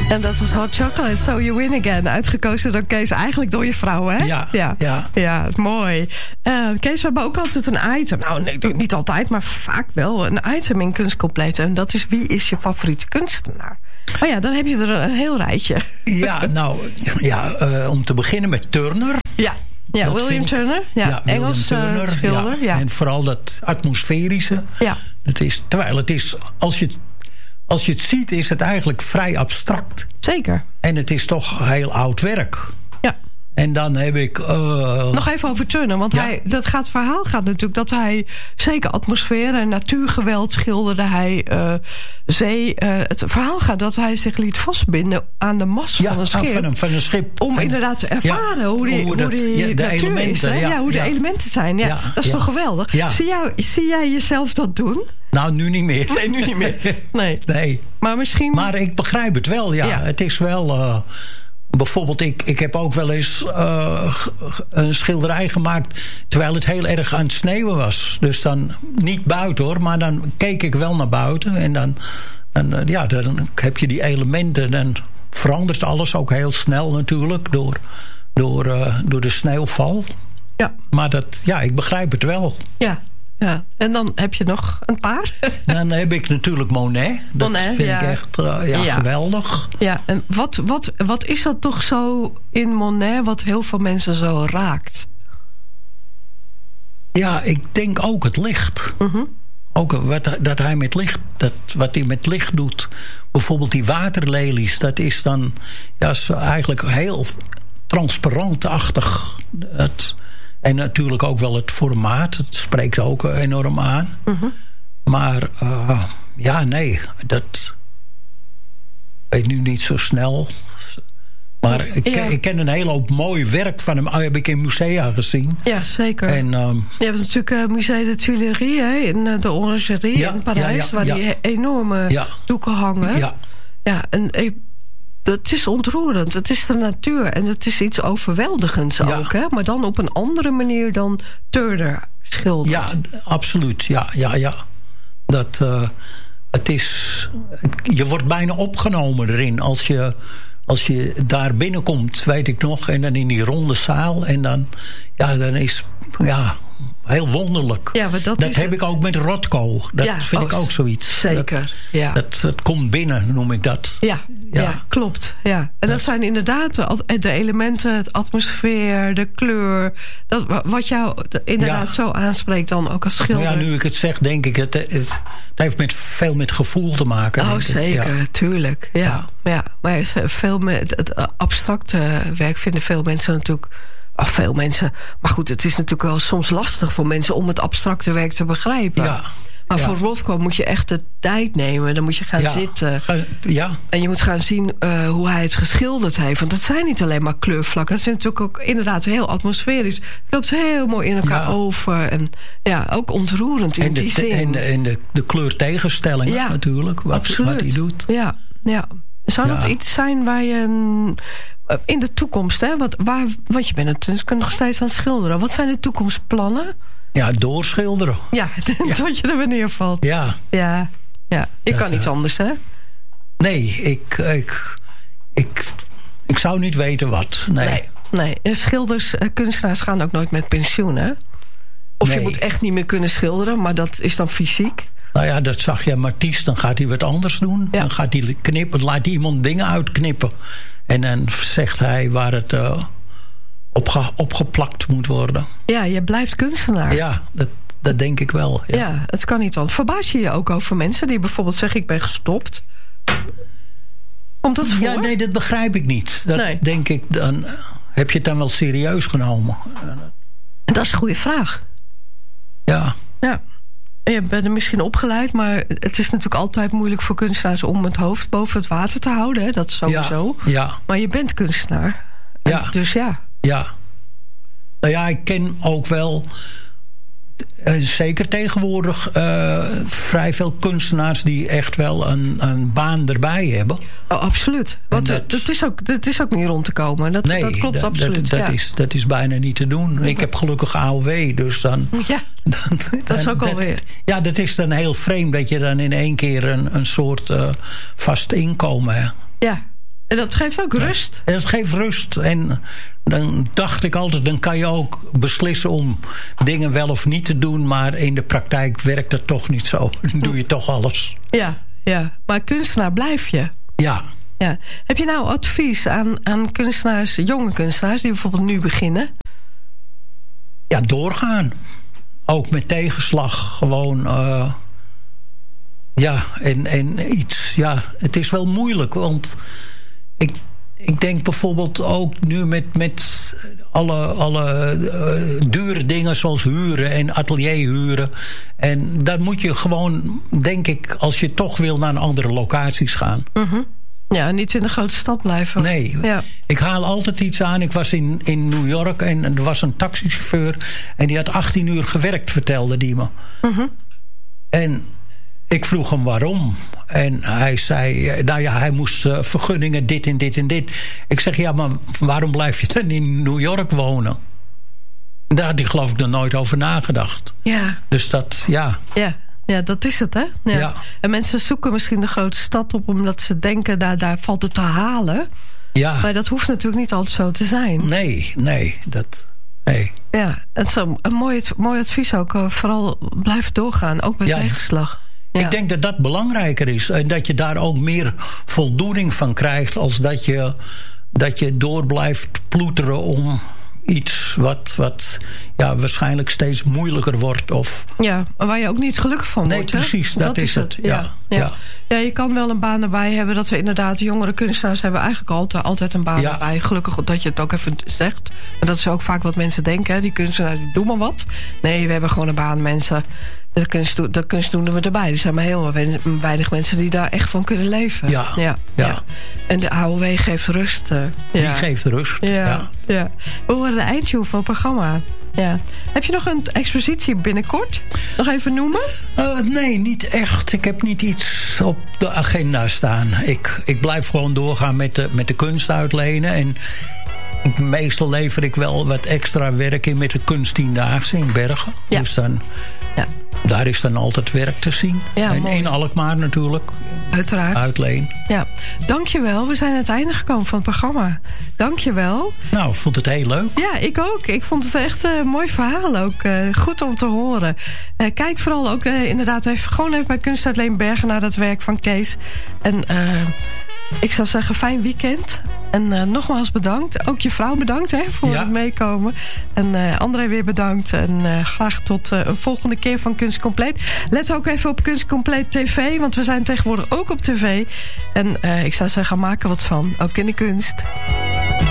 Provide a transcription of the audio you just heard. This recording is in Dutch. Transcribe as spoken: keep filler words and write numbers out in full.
En dat was Hot Chocolate, So You Win Again. Uitgekozen door Kees, eigenlijk door je vrouw, hè? Ja, ja. ja. ja mooi. Uh, Kees, we hebben ook altijd een item. Nou, nee, niet altijd, maar vaak wel. Een item in Kunst Compleet. En dat is, wie is je favoriete kunstenaar? Oh ja, dan heb je er een heel rijtje. Ja, nou, ja, uh, om te beginnen met Turner. Ja. Ja, dat William ik, Turner. Ja, ja Engels William Turner, uh, schilder. Ja. Ja. En vooral dat atmosferische. Ja. Het is, terwijl het is, als je het, als je het ziet, is het eigenlijk vrij abstract. Zeker. En het is toch heel oud werk. Ja. En dan heb ik... Uh, Nog even over Turner, want ja. hij, dat gaat, het verhaal gaat natuurlijk dat hij zeker atmosfeer en natuurgeweld schilderde. Hij uh, zee. Uh, het verhaal gaat dat hij zich liet vastbinden aan de mast ja, van een schip. Van een, van een schip. Om van, inderdaad te ervaren ja, hoe die, hoe dat, die ja, de natuur elementen, is. Hè? Ja, ja, hoe ja. de elementen zijn. Ja, ja dat is ja. toch geweldig? Ja. Zie, jou, zie jij jezelf dat doen? Nou, nu niet meer. Nee, nu niet meer. Nee. nee. Maar misschien... Maar ik begrijp het wel, ja. ja. Het is wel... Uh, bijvoorbeeld, ik, ik heb ook wel eens uh, een schilderij gemaakt terwijl het heel erg aan het sneeuwen was. Dus dan niet buiten hoor, maar dan keek ik wel naar buiten. En dan, dan, ja, dan heb je die elementen. Dan verandert alles ook heel snel natuurlijk door, door, uh, door de sneeuwval. Ja. Maar dat, ja, ik begrijp het wel. Ja. Ja, en dan heb je nog een paar. Dan heb ik natuurlijk Monet. Dat Monet, vind ja. ik echt uh, ja, ja. geweldig. Ja, en wat, wat, wat is dat toch zo in Monet wat heel veel mensen zo raakt? Ja, ik denk ook het licht. Uh-huh. Ook wat, dat hij met licht, dat, wat hij met licht doet. Bijvoorbeeld die waterlelies, dat is dan ja, eigenlijk heel transparantachtig. Het... En natuurlijk ook wel het formaat. Het spreekt ook enorm aan. Uh-huh. Maar uh, ja, nee. Dat weet nu niet zo snel. Maar ik, ja. ik ken een hele hoop mooi werk van hem. Heb ik in musea gezien. Ja, zeker. En, um, je hebt natuurlijk uh, Musée de Tuileries hè, in uh, de Orangerie ja, in Parijs. Ja, ja, waar ja. die enorme ja. doeken hangen. Ja, ja en ik, het is ontroerend. Het is de natuur. En het is iets overweldigends ja. ook. Hè? Maar dan op een andere manier dan Turner schildert. Ja, absoluut. Ja, ja, ja. Dat, uh, het is... Je wordt bijna opgenomen erin. Als je, als je daar binnenkomt, weet ik nog. En dan in die ronde zaal. En dan, ja, dan is... Ja, heel wonderlijk. Ja, maar dat dat is heb het. ik ook met Rothko. Dat ja, vind oh, ik ook zoiets. Zeker, dat, ja. Dat, dat komt binnen, noem ik dat. Ja, ja. ja klopt. Ja. En dat, dat zijn inderdaad de, de elementen, het atmosfeer, de kleur. Dat, wat jou inderdaad ja. zo aanspreekt dan ook als schilder. Nou ja, nu ik het zeg, denk ik, het, het, het heeft met, veel met gevoel te maken. Oh, zeker, ja. tuurlijk. Ja. Ja. Ja. Maar veel met het abstracte werk vinden veel mensen natuurlijk... Ach, veel mensen. Maar goed, het is natuurlijk wel soms lastig voor mensen om het abstracte werk te begrijpen. Ja, maar ja. voor Rothko moet je echt de tijd nemen. Dan moet je gaan ja, zitten. Ja. En je moet gaan zien uh, hoe hij het geschilderd heeft. Want het zijn niet alleen maar kleurvlakken. Het is natuurlijk ook inderdaad heel atmosferisch. Het loopt heel mooi in elkaar ja. over. En ja, ook ontroerend in en de, die zin. En de, en de, de kleurtegenstelling ja, natuurlijk. Wat, absoluut. Wat hij doet. Ja, ja. Zou dat ja. iets zijn waar je... Een, in de toekomst, hè? Wat, waar, want je bent natuurlijk nog steeds aan het schilderen. Wat zijn de toekomstplannen? Ja, doorschilderen. Ja, ja. tot je er weer neervalt. Ja. Ja, ja. Je dat, kan niet anders, hè? Nee, ik, ik, ik, ik zou niet weten wat. Nee. Nee, nee. Schilders, kunstenaars gaan ook nooit met pensioen, hè? Of nee. Je moet echt niet meer kunnen schilderen, maar dat is dan fysiek. Nou ja, dat zag je Matisse, dan gaat hij wat anders doen. Ja. Dan gaat hij knippen, laat hij iemand dingen uitknippen. En dan zegt hij waar het uh, opge, opgeplakt moet worden. Ja, je blijft kunstenaar. Ja, dat, dat denk ik wel. Ja. ja, het kan niet dan. Verbaas je je ook over mensen die bijvoorbeeld zeggen... ik ben gestopt? Komt dat voor? Ja, nee, dat begrijp ik niet. Dat nee. denk ik, dan heb je het dan wel serieus genomen. En dat is een goede vraag. Ja. Ja. Je bent er misschien opgeleid, maar het is natuurlijk altijd moeilijk voor kunstenaars om het hoofd boven het water te houden. Hè? Dat is sowieso. Ja, ja. Maar je bent kunstenaar. Ja. Dus ja. Ja. Nou ja, ik ken ook wel... Uh, zeker tegenwoordig uh, vrij veel kunstenaars die echt wel een, een baan erbij hebben. Oh, absoluut. Want dat, dat, is ook, dat is ook niet rond te komen. Dat, nee, dat klopt dat, absoluut. Dat, dat, ja. is, dat is bijna niet te doen. Ik heb gelukkig A O W, dus dan... Ja, dan, dan, dat is ook dat, alweer. Ja, dat is dan heel vreemd dat je dan in één keer een, een soort uh, vast inkomen hebt. Ja. En dat geeft ook rust. Ja. En dat geeft rust. En dan dacht ik altijd, dan kan je ook beslissen om dingen wel of niet te doen. Maar in de praktijk werkt het toch niet zo. Dan doe je toch alles. Ja, ja. Maar kunstenaar blijf je. Ja. Ja. Heb je nou advies aan, aan kunstenaars, jonge kunstenaars die bijvoorbeeld nu beginnen? Ja, doorgaan. Ook met tegenslag. Gewoon, uh, ja, en, en iets. Ja, het is wel moeilijk, want ik, ik denk bijvoorbeeld ook nu met, met alle, alle uh, dure dingen zoals huren en atelier huren. En dan moet je gewoon, denk ik, als je toch wil naar andere locaties gaan. Mm-hmm. Ja, niet in de grote stad blijven. Nee, ja. Ik haal altijd iets aan. Ik was in, in New York en er was een taxichauffeur en die had achttien uur gewerkt, vertelde die me. Mm-hmm. En ik vroeg hem waarom. En hij zei, nou ja, hij moest uh, vergunningen, dit en dit en dit. Ik zeg, ja, maar waarom blijf je dan in New York wonen? Daar had hij geloof ik nog nooit over nagedacht. Ja. Dus dat, ja... Ja. Ja, dat is het, hè? Ja. Ja. En mensen zoeken misschien de grote stad op omdat ze denken, daar, daar valt het te halen. Ja. Maar dat hoeft natuurlijk niet altijd zo te zijn. Nee, nee. Dat, nee. Ja, het is een mooi, mooi advies ook. Vooral blijven doorgaan, ook bij ja. tegenslag. Ja. Ik denk dat dat belangrijker is. En dat je daar ook meer voldoening van krijgt als dat je, dat je door blijft ploeteren om iets wat, wat ja, waarschijnlijk steeds moeilijker wordt. Of... Ja, maar waar je ook niet gelukkig van nee, wordt. Nee, precies, dat, dat is het. het. Ja. Ja. Ja. Ja, je kan wel een baan erbij hebben. Dat we inderdaad, jongere kunstenaars hebben eigenlijk altijd, altijd een baan ja. erbij. Gelukkig dat je het ook even zegt. Maar dat is ook vaak wat mensen denken. Hè. Die kunstenaars, die doen maar wat. Nee, we hebben gewoon een baan, mensen. Dat kunst, dat kunst doen we erbij. Er zijn maar heel weinig mensen die daar echt van kunnen leven. Ja, ja. ja. ja. En de A O W geeft rust. Uh, Die ja. geeft rust, ja. ja. ja. We horen de eindtune van het programma. Ja. Heb je nog een expositie binnenkort? Nog even noemen? Uh, nee, niet echt. Ik heb niet iets op de agenda staan. Ik, ik blijf gewoon doorgaan met de, met de kunst uitlenen. En meestal lever ik wel wat extra werk in met de kunsttiendaagse in Bergen. Ja. Dus dan, ja. daar is dan altijd werk te zien. Ja, en in Alkmaar natuurlijk. Uiteraard. Uitleen. Ja. Dankjewel. We zijn aan het einde gekomen van het programma. Dankjewel. Nou, ik vond het heel leuk. Ja, ik ook. Ik vond het echt een uh, mooi verhaal ook. Uh, goed om te horen. Uh, kijk vooral ook uh, inderdaad even, gewoon even bij Kunstuitleen Bergen naar dat werk van Kees. En uh, ik zou zeggen, fijn weekend. En uh, nogmaals bedankt. Ook je vrouw bedankt hè, voor ja. het meekomen. En uh, André weer bedankt. En uh, graag tot uh, een volgende keer van Kunst Compleet. Let ook even op Kunst Compleet T V. Want we zijn tegenwoordig ook op tv. En uh, ik zou zeggen, maak er wat van. Ook in de kunst.